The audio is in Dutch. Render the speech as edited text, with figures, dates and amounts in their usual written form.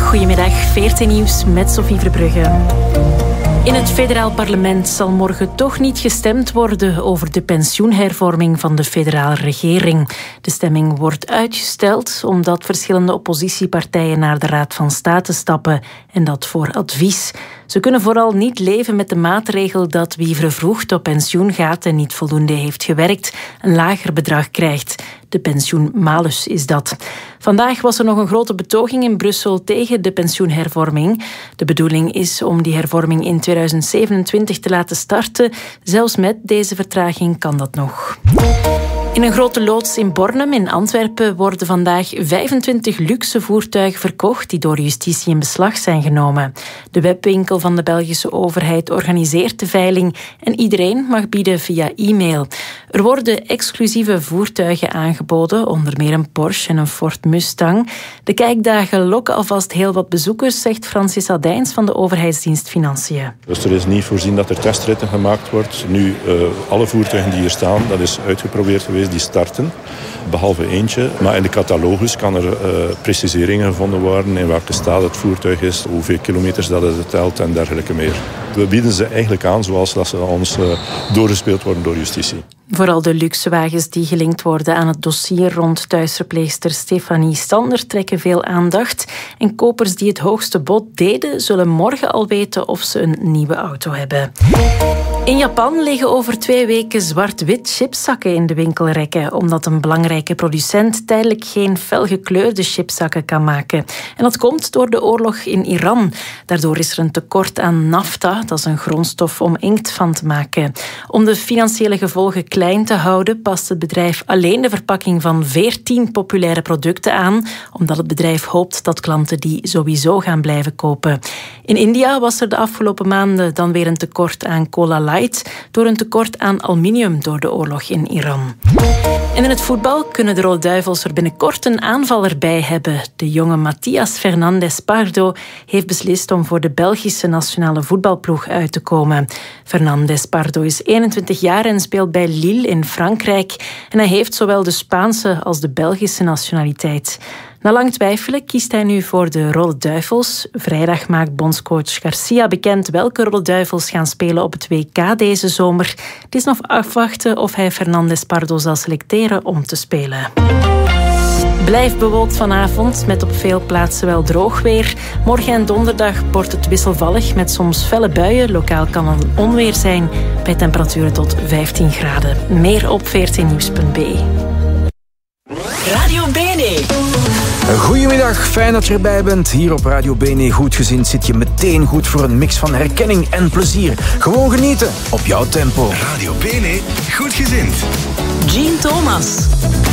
Goedemiddag, VRT Nieuws met Sophie Verbrugge. In het federaal parlement zal morgen toch niet gestemd worden over de pensioenhervorming van de federale regering. De stemming wordt uitgesteld omdat verschillende oppositiepartijen naar de Raad van State stappen en dat voor advies. Ze kunnen vooral niet leven met de maatregel dat wie vervroegd op pensioen gaat en niet voldoende heeft gewerkt, een lager bedrag krijgt. De pensioenmalus is dat. Vandaag was er nog een grote betoging in Brussel tegen de pensioenhervorming. De bedoeling is om die hervorming in 2027 te laten starten. Zelfs met deze vertraging kan dat nog. In een grote loods in Bornem in Antwerpen worden vandaag 25 luxe voertuigen verkocht die door justitie in beslag zijn genomen. De webwinkel van de Belgische overheid organiseert de veiling en iedereen mag bieden via e-mail. Er worden exclusieve voertuigen aangeboden, onder meer een Porsche en een Ford Mustang. De kijkdagen lokken alvast heel wat bezoekers, zegt Francis Adijns van de overheidsdienst Financiën. Dus er is niet voorzien dat er testritten gemaakt wordt. Nu, alle voertuigen die hier staan, dat is uitgeprobeerd geweest, die starten, behalve eentje. Maar in de catalogus kan er preciseringen gevonden worden in welke staat het voertuig is, hoeveel kilometers dat het telt en dergelijke meer. We bieden ze eigenlijk aan zoals dat ze ons doorgespeeld worden door justitie. Vooral de luxe wagens die gelinkt worden aan het dossier rond thuisverpleegster Stefanie Stander trekken veel aandacht. En kopers die het hoogste bod deden, zullen morgen al weten of ze een nieuwe auto hebben. In Japan liggen over 2 weken zwart-wit chipszakken in de winkelrekken, omdat een belangrijke producent tijdelijk geen felgekleurde chipszakken kan maken. En dat komt door de oorlog in Iran. Daardoor is er een tekort aan nafta, dat is een grondstof om inkt van te maken. Om de financiële gevolgen klein te houden, past het bedrijf alleen de verpakking van 14 populaire producten aan, omdat het bedrijf hoopt dat klanten die sowieso gaan blijven kopen. In India was er de afgelopen maanden dan weer een tekort aan Cola Light door een tekort aan aluminium door de oorlog in Iran. En in het voetbal kunnen de Rode Duivels er binnenkort een aanvaller bij hebben. De jonge Matías Fernández Pardo heeft beslist om voor de Belgische nationale voetbalploeg uit te komen. Fernández Pardo is 21 jaar en speelt bij Lille in Frankrijk. En hij heeft zowel de Spaanse als de Belgische nationaliteit. Na lang twijfelen kiest hij nu voor de Rode Duivels. Vrijdag maakt bondscoach Garcia bekend welke Rode Duivels gaan spelen op het WK deze zomer. Het is nog afwachten of hij Fernández Pardo zal selecteren om te spelen. Blijft bewolkt vanavond, met op veel plaatsen wel droog weer. Morgen en donderdag wordt het wisselvallig met soms felle buien. Lokaal kan er onweer zijn bij temperaturen tot 15 graden. Meer op vrtnieuws.be. Radio Bene. Goedemiddag, fijn dat je erbij bent. Hier op Radio Bene Goedgezind zit je meteen goed voor een mix van herkenning en plezier. Gewoon genieten op jouw tempo. Radio Bene Goedgezind. Jean Thomas.